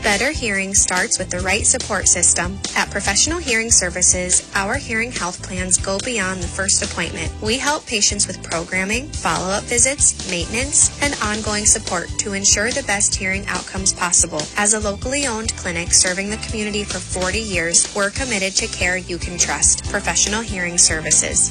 Better hearing starts with the right support system. At Professional Hearing Services, our hearing health plans go beyond the first appointment. We help patients with programming, follow-up visits, maintenance, and ongoing support to ensure the best hearing outcomes possible. As a locally owned clinic serving the community for 40 years, we're committed to care you can trust. Professional Hearing Services.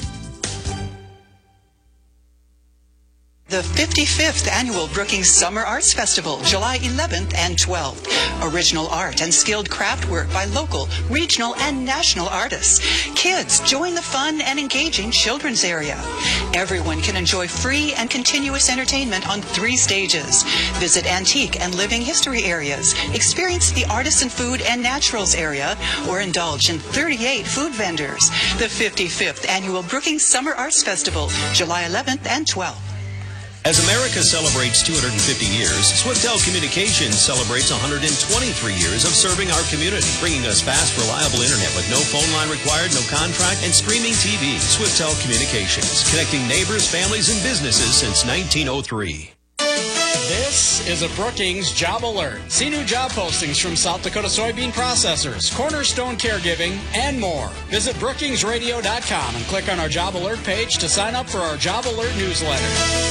The 55th Annual Brookings Summer Arts Festival, July 11th and 12th. Original art and skilled craft work by local, regional, and national artists. Kids, join the fun and engaging children's area. Everyone can enjoy free and continuous entertainment on 3 stages. Visit antique and living history areas, experience the artisan food and naturals area, or indulge in 38 food vendors. The 55th Annual Brookings Summer Arts Festival, July 11th and 12th. As America celebrates 250 years, Swiftel Communications celebrates 123 years of serving our community, bringing us fast, reliable internet with no phone line required, no contract, and streaming TV. Swiftel Communications, connecting neighbors, families, and businesses since 1903. This is a Brookings Job Alert. See new job postings from South Dakota soybean processors, Cornerstone Caregiving, and more. Visit brookingsradio.com and click on our Job Alert page to sign up for our Job Alert newsletter.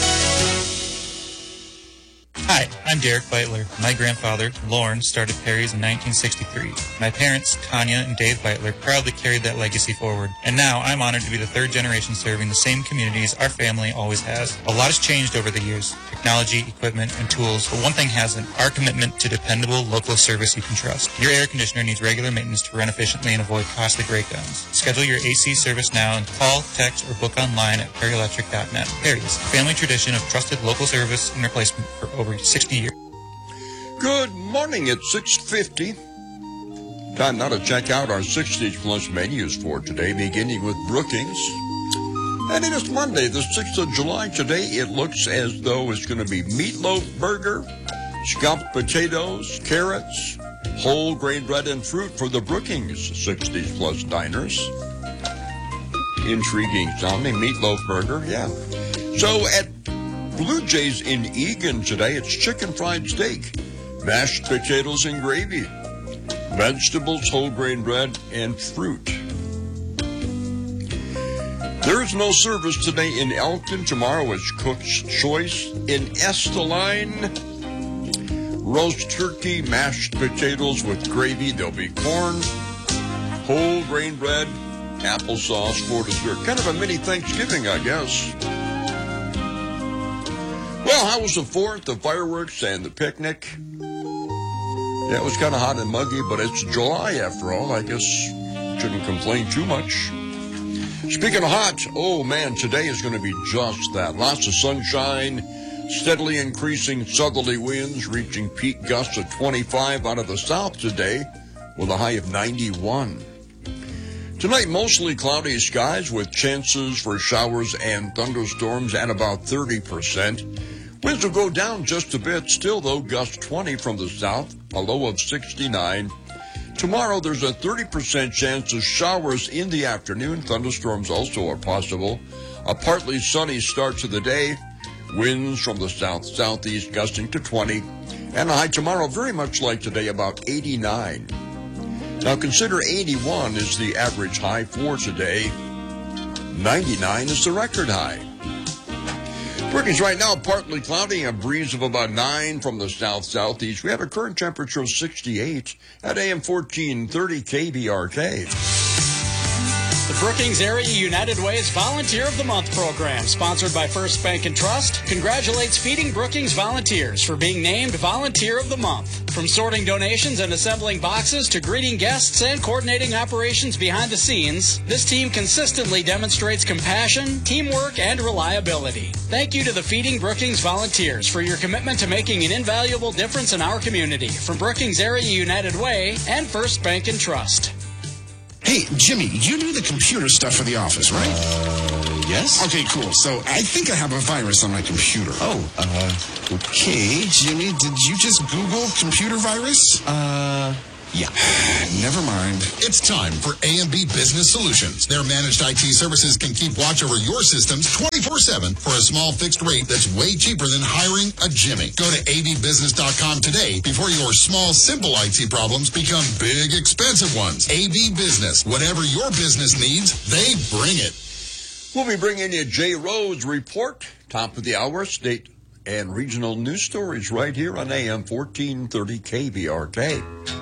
Hi, I'm Derek Beitler. My grandfather, Lorne, started Perry's in 1963. My parents, Tanya and Dave Beitler, proudly carried that legacy forward. And now I'm honored to be the 3rd generation serving the same communities our family always has. A lot has changed over the years. Technology, equipment, and tools, but one thing hasn't: our commitment to dependable local service you can trust. Your air conditioner needs regular maintenance to run efficiently and avoid costly breakdowns. Schedule your AC service now and call, text, or book online at perryelectric.net. Perry's, a family tradition of trusted local service and replacement for over 60 years. Good morning. It's 6:50. Time now to check out our 60s Plus menus for today, beginning with Brookings. And it is Monday, the 6th of July. Today it looks as though it's going to be meatloaf burger, scalloped potatoes, carrots, whole grain bread, and fruit for the Brookings 60s Plus diners. Intriguing sounding meatloaf burger, yeah. So at Blue Jays in Eagan today, it's chicken fried steak, mashed potatoes and gravy, vegetables, whole grain bread, and fruit. There is no service today in Elkton. Tomorrow is Cook's Choice. In Estelline, roast turkey, mashed potatoes with gravy. There'll be corn, whole grain bread, applesauce for dessert. Kind of a mini Thanksgiving, I guess. Well, how was the 4th, the fireworks, and the picnic? Yeah, it was kind of hot and muggy, but it's July after all. I guess shouldn't complain too much. Speaking of hot, oh man, today is going to be just that. Lots of sunshine, steadily increasing southerly winds, reaching peak gusts of 25 out of the south today, with a high of 91. Tonight, mostly cloudy skies with chances for showers and thunderstorms at about 30%. Winds will go down just a bit. Still, though, gusts 20 from the south, a low of 69. Tomorrow, there's a 30% chance of showers in the afternoon. Thunderstorms also are possible. A partly sunny start to the day. Winds from the south-southeast gusting to 20. And a high tomorrow, very much like today, about 89. Now, consider 81 is the average high for today. 99 is the record high. Brookings right now, partly cloudy, a breeze of about 9 from the south-southeast. We have a current temperature of 68 at AM 1430 KBRK. The Brookings Area United Way's Volunteer of the Month program, sponsored by First Bank and Trust, congratulates Feeding Brookings volunteers for being named Volunteer of the Month. From sorting donations and assembling boxes to greeting guests and coordinating operations behind the scenes, this team consistently demonstrates compassion, teamwork, and reliability. Thank you to the Feeding Brookings volunteers for your commitment to making an invaluable difference in our community. From Brookings Area United Way and First Bank and Trust. Hey, Jimmy, you do the computer stuff for the office, right? Yes. Okay, cool. So I think I have a virus on my computer. Okay. Jimmy, did you just Google computer virus? Yeah, never mind. It's time for A&B Business Solutions. Their managed IT services can keep watch over your systems 24/7 for a small fixed rate that's way cheaper than hiring a Jimmy. Go to abbusiness.com today before your small, simple IT problems become big, expensive ones. AB Business. Whatever your business needs, they bring it. We'll be bringing you Jay Rhodes' report, top of the hour, state and regional news stories right here on AM 1430 KVRK.